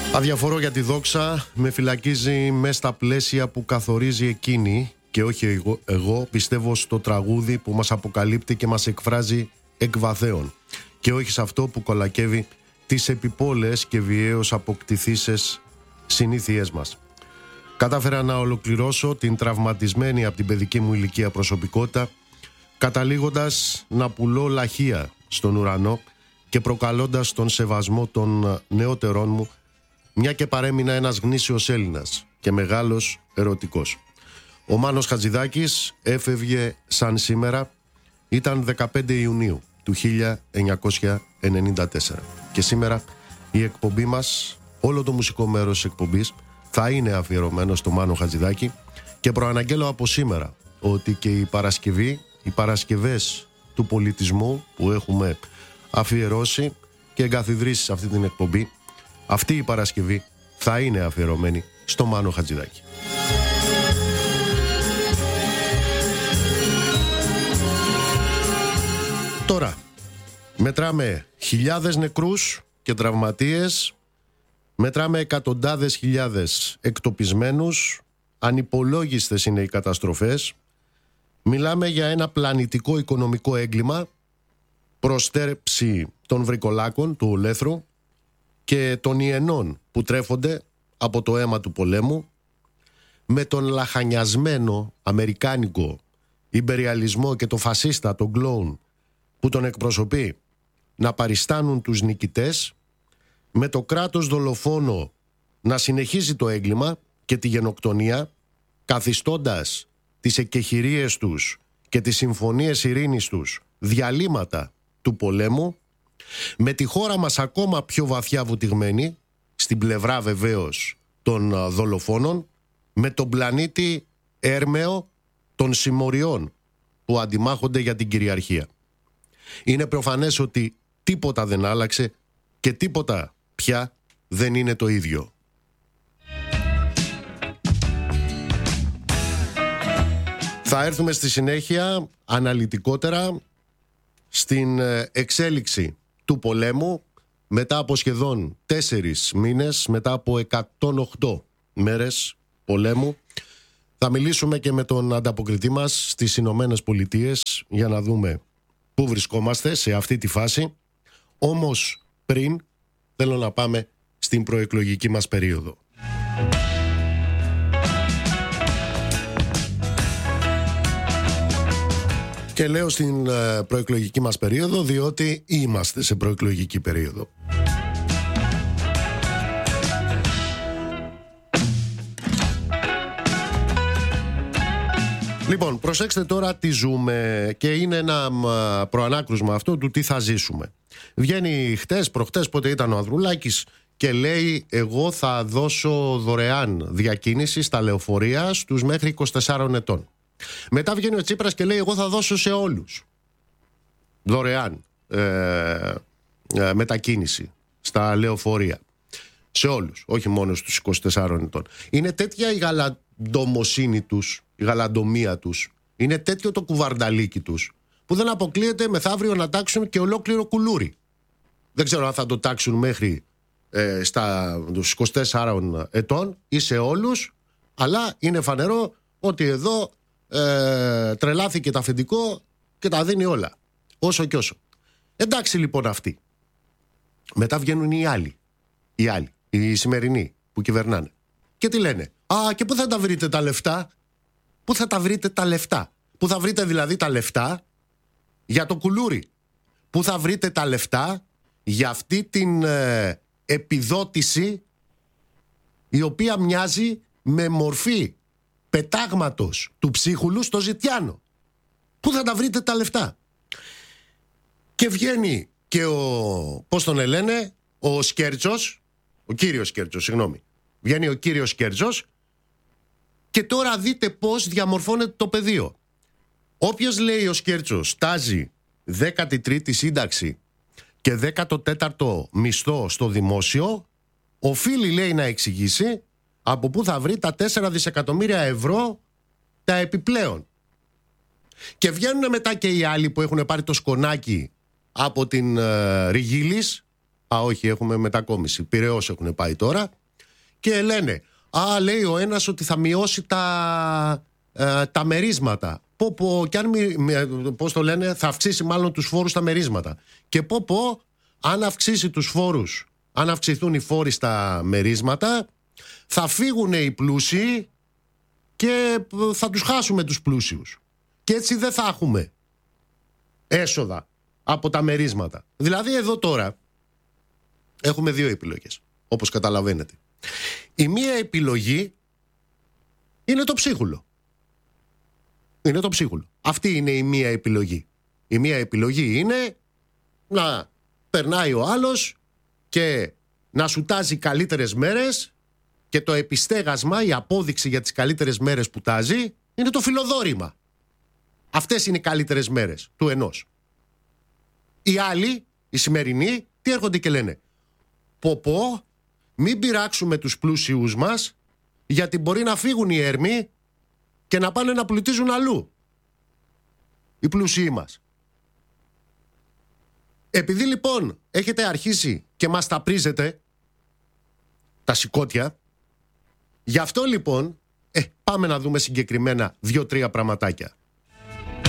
Αδιαφορώ για τη δόξα, με φυλακίζει μέσα στα πλαίσια που καθορίζει εκείνη και όχι εγώ. Πιστεύω στο τραγούδι που μας αποκαλύπτει και μας εκφράζει εκ βαθέων και όχι σε αυτό που κολακεύει τις επιπόλαιες και βιαίως αποκτηθήσεις συνήθειές μας. Κατάφερα να ολοκληρώσω την τραυματισμένη από την παιδική μου ηλικία προσωπικότητα, καταλήγοντας να πουλώ λαχεία στον ουρανό και προκαλώντας τον σεβασμό των νεότερών μου, μια και παρέμεινα ένας γνήσιος Έλληνας και μεγάλος ερωτικός. Ο Μάνος Χατζηδάκης έφευγε σαν σήμερα, ήταν 15 Ιουνίου του 1994 και σήμερα η εκπομπή μας, όλο το μουσικό μέρος της εκπομπής θα είναι αφιερωμένο στο Μάνο Χατζηδάκη και προαναγγέλω από σήμερα ότι και η Παρασκευή, οι Παρασκευές του πολιτισμού που έχουμε αφιερώσει και εγκαθιδρύσει σε αυτή την εκπομπή, αυτή η Παρασκευή θα είναι αφιερωμένη στο Μάνο Χατζηδάκη. Τώρα, μετράμε χιλιάδες νεκρούς και τραυματίες, μετράμε εκατοντάδες χιλιάδες εκτοπισμένους, ανυπολόγιστες είναι οι καταστροφές, μιλάμε για ένα πλανητικό οικονομικό έγκλημα, προστέρεψη των βρικολάκων του ολέθρου και των ιενών που τρέφονται από το αίμα του πολέμου, με τον λαχανιασμένο αμερικάνικο ιμπεριαλισμό και το φασίστα, τον κλόουν που τον εκπροσωπεί, να παριστάνουν τους νικητές, με το κράτος δολοφόνο να συνεχίζει το έγκλημα και τη γενοκτονία, καθιστώντας τις εκεχηρίες τους και τις συμφωνίες ειρήνης τους διαλύματα του πολέμου, με τη χώρα μας ακόμα πιο βαθιά βουτυγμένη, στην πλευρά βεβαίως των δολοφόνων, με τον πλανήτη έρμεο των συμμοριών που αντιμάχονται για την κυριαρχία. Είναι προφανές ότι τίποτα δεν άλλαξε και τίποτα πια δεν είναι το ίδιο. Θα έρθουμε στη συνέχεια αναλυτικότερα στην εξέλιξη του πολέμου μετά από σχεδόν 4 μήνες, μετά από 108 μέρες πολέμου. Θα μιλήσουμε και με τον ανταποκριτή μας στις Ηνωμένες Πολιτείες για να δούμε πού βρισκόμαστε σε αυτή τη φάση. Όμως πριν θέλω να πάμε στην προεκλογική μας περίοδο. Και λέω στην προεκλογική μας περίοδο διότι είμαστε σε προεκλογική περίοδο. Λοιπόν, προσέξτε τώρα τι ζούμε και είναι ένα προανάκρουσμα αυτό του τι θα ζήσουμε. Βγαίνει χτες, προχτές, πότε ήταν ο Ανδρουλάκης και λέει εγώ θα δώσω δωρεάν διακίνηση στα λεωφορεία στους μέχρι 24 ετών. Μετά βγαίνει ο Τσίπρας και λέει εγώ θα δώσω σε όλους δωρεάν μετακίνηση στα λεωφορεία. Σε όλους, όχι μόνο στους 24 ετών. Είναι τέτοια η γαλαντομοσύνη τους, η γαλαντομία τους, είναι τέτοιο το κουβαρνταλίκι τους, που δεν αποκλείεται μεθαύριο να τάξουν και ολόκληρο κουλούρι. Δεν ξέρω αν θα το τάξουν μέχρι στους 24 ετών ή σε όλους, αλλά είναι φανερό ότι εδώ τρελάθηκε το αφεντικό και τα δίνει όλα, όσο και όσο. Εντάξει λοιπόν αυτοί. Μετά βγαίνουν οι άλλοι, οι σημερινοί που κυβερνάνε. Και τι λένε? Και πού θα τα βρείτε τα λεφτά? Πού θα τα βρείτε τα λεφτά? Πού θα βρείτε δηλαδή τα λεφτά για το κουλούρι? Πού θα βρείτε τα λεφτά για αυτή την επιδότηση η οποία μοιάζει με μορφή πετάγματος του ψίχουλου στο ζητιάνο? Πού θα τα βρείτε τα λεφτά? Και βγαίνει και πώς τον λένε, ο Σκέρτσος, ο κύριος Σκέρτσος, συγγνώμη. Βγαίνει ο κύριος Σκέρτσος και τώρα δείτε πώς διαμορφώνεται το πεδίο. Όποιος, λέει ο Σκέρτσος, τάζει 13η σύνταξη και 14ο μισθό στο δημόσιο, οφείλει, λέει, να εξηγήσει από πού θα βρει τα 4 δισεκατομμύρια ευρώ τα επιπλέον. Και βγαίνουν μετά και οι άλλοι που έχουν πάρει το σκονάκι από την Ριγίλης όχι, έχουμε μετακόμιση. Πειραιώς έχουν πάει τώρα. Και λένε, λέει ο ένας ότι θα μειώσει τα μερίσματα. Και αν πώς το λένε, θα αυξήσει μάλλον τους φόρους στα μερίσματα. Και αν αυξήσει τους φόρους, αν αυξηθούν οι φόροι στα μερίσματα, θα φύγουν οι πλούσιοι και θα τους χάσουμε τους πλούσιους. Και έτσι δεν θα έχουμε έσοδα από τα μερίσματα. Δηλαδή εδώ τώρα έχουμε δύο επιλογές, όπως καταλαβαίνετε. Η μία επιλογή είναι το ψίχουλο. Είναι το ψίχουλο. Αυτή είναι η μία επιλογή. Η μία επιλογή είναι να περνάει ο άλλος και να σου τάζει καλύτερες μέρες, και το επιστέγασμα, η απόδειξη για τις καλύτερες μέρες που τάζει είναι το φιλοδόρημα. Αυτές είναι οι καλύτερες μέρες του ενός. Οι άλλοι, οι σημερινοί, τι έρχονται και λένε? Μην πειράξουμε τους πλούσιους μας, γιατί μπορεί να φύγουν οι έρμοι και να πάνε να πλουτίζουν αλλού οι πλούσιοι μας. Επειδή λοιπόν έχετε αρχίσει και μας τα πρίζετε τα σηκώτια, γι' αυτό λοιπόν πάμε να δούμε συγκεκριμένα 2-3 πραγματάκια.